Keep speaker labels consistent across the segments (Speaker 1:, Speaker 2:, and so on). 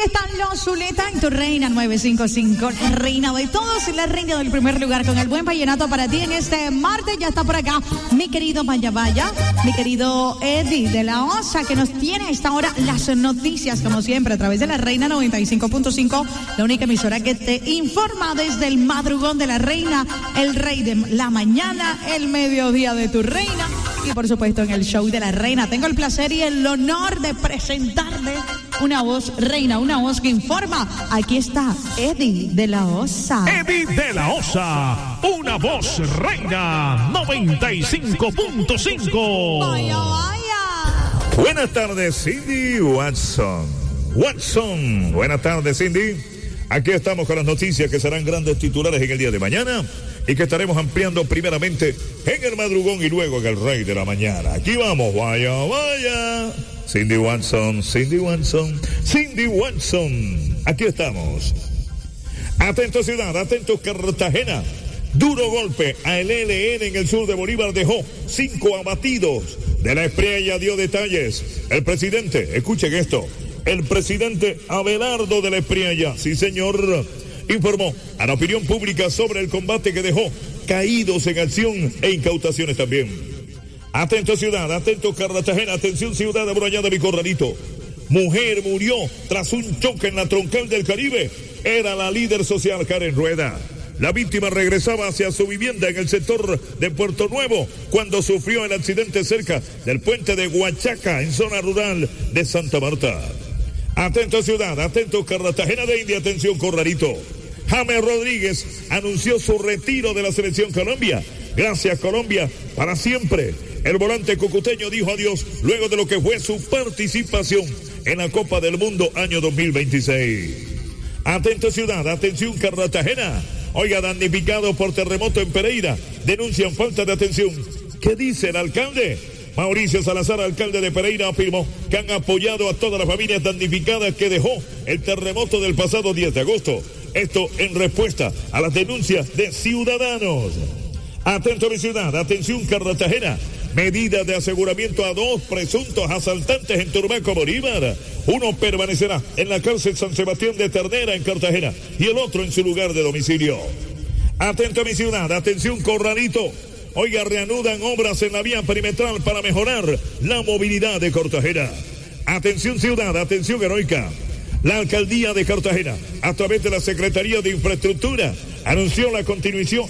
Speaker 1: están los Zuleta en tu Reina 955, la reina de todos, la reina del primer lugar con el buen vallenato para ti en este martes. Ya está por acá mi querido Vaya, mi querido Eddie de la Osa, que nos tiene a esta hora las noticias, como siempre, a través de la Reina 95.5, la única emisora que te informa desde el madrugón de la reina, el rey de la mañana, el mediodía de tu reina. Y por supuesto en el show de la reina tengo el placer y el honor de presentarle una voz reina, una voz que informa. Aquí está Eddie de la Osa.
Speaker 2: Eddie de la Osa, una voz reina 95.5.
Speaker 1: Vaya, vaya.
Speaker 3: Buenas tardes, Cindy Watson. Buenas tardes, Cindy. Aquí estamos con las noticias que serán grandes titulares en el día de mañana y que estaremos ampliando primeramente en el madrugón y luego en el rey de la mañana. Aquí vamos, vaya. Cindy Watson. Aquí estamos. Atento ciudad, atento Cartagena. Duro golpe a el ELN en el sur de Bolívar dejó 5 abatidos. De la Espriella dio detalles. El presidente, escuchen esto. El presidente Abelardo de la Espriella, sí señor, informó a la opinión pública sobre el combate que dejó caídos en acción e incautaciones también. Atento ciudad, atento Cartagena, atención ciudad amurallada mi corralito. Mujer murió tras un choque en la troncal del Caribe. Era la líder social Karen Rueda. La víctima regresaba hacia su vivienda en el sector de Puerto Nuevo cuando sufrió el accidente cerca del puente de Huachaca en zona rural de Santa Marta. Atento ciudad, atento Cartagena de India, atención Corralito. James Rodríguez anunció su retiro de la selección Colombia. Gracias Colombia, para siempre. El volante cucuteño dijo adiós luego de lo que fue su participación en la Copa del Mundo año 2026. Atento ciudad, atención Cartagena. Oiga, damnificado por terremoto en Pereira, denuncian falta de atención. ¿Qué dice el alcalde? Mauricio Salazar, alcalde de Pereira, afirmó que han apoyado a todas las familias damnificadas que dejó el terremoto del pasado 10 de agosto. Esto en respuesta a las denuncias de ciudadanos. Atento mi ciudad, atención Cartagena. Medida de aseguramiento a 2 presuntos asaltantes en Turbaco, Bolívar. Uno permanecerá en la cárcel San Sebastián de Ternera en Cartagena y el otro en su lugar de domicilio. Atento mi ciudad, atención Corralito. Oiga, reanudan obras en la vía perimetral para mejorar la movilidad de Cartagena. Atención ciudad, atención heroica. La alcaldía de Cartagena, a través de la Secretaría de Infraestructura, anunció la continuación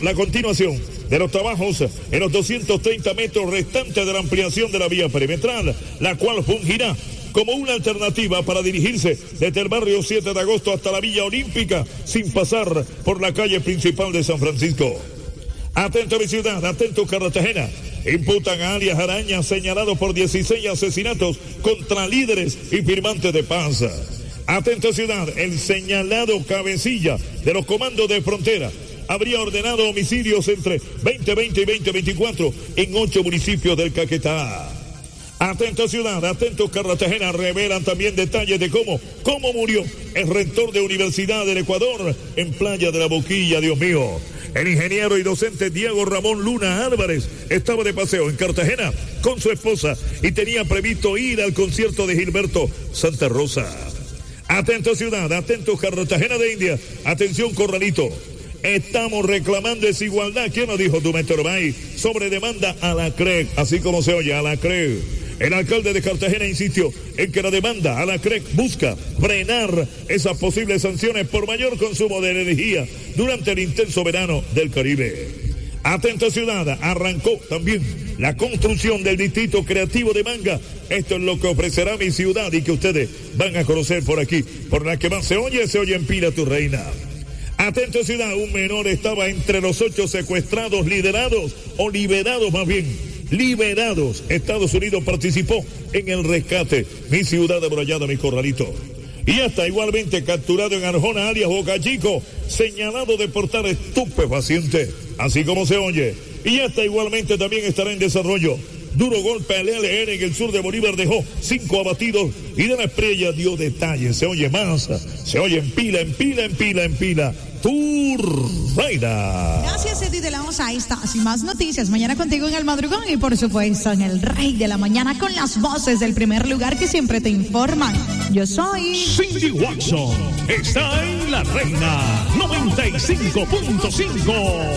Speaker 3: de los trabajos en los 230 metros restantes de la ampliación de la vía perimetral, la cual fungirá como una alternativa para dirigirse desde el barrio 7 de agosto hasta la Villa Olímpica, sin pasar por la calle principal de San Francisco. Atento mi ciudad, atento Cartagena. Imputan a alias Araña señalado por 16 asesinatos contra líderes y firmantes de paz. Atento ciudad, el señalado cabecilla de los comandos de frontera habría ordenado homicidios entre 2020 y 2024 en 8 municipios del Caquetá. Atento ciudad, atento Cartagena, revelan también detalles de cómo murió el rector de Universidad del Ecuador en Playa de la Boquilla, Dios mío. El ingeniero y docente Diego Ramón Luna Álvarez estaba de paseo en Cartagena con su esposa y tenía previsto ir al concierto de Gilberto Santa Rosa. Atento ciudad, atento Cartagena de India, atención Corralito. Estamos reclamando desigualdad. ¿Quién nos dijo Dumeter Bay? Sobre demanda a la CREC, así como se oye, a la CREC. El alcalde de Cartagena insistió en que la demanda a la CREC busca frenar esas posibles sanciones por mayor consumo de energía durante el intenso verano del Caribe. Atento ciudad, arrancó también la construcción del distrito creativo de Manga. Esto es lo que ofrecerá mi ciudad y que ustedes van a conocer por aquí, por la que más se oye en Pila tu Reina. Atento ciudad, un menor estaba entre los 8 secuestrados, liberados. Estados Unidos participó en el rescate. Mi ciudad amurallada, mi corralito. Y hasta igualmente capturado en Arjona, alias Boca Chico, señalado de portar estupefacientes, así como se oye. Y hasta igualmente también estará en desarrollo Duro golpe al LN en el sur de Bolívar, dejó 5 abatidos y de la Estrella dio detalles. Se oye más, se oye en pila, en pila, en pila, en pila. Tu reina.
Speaker 1: Gracias, Eddie de la Osa. Ahí está, sin más noticias. Mañana contigo en el madrugón y por supuesto en el Rey de la Mañana con las voces del primer lugar que siempre te informan. Yo soy
Speaker 2: Cindy Watson. Está en La Reina 95.5.